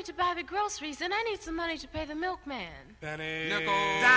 to buy the groceries, and I need some money to pay the milkman. Penny. Nickels. Dime.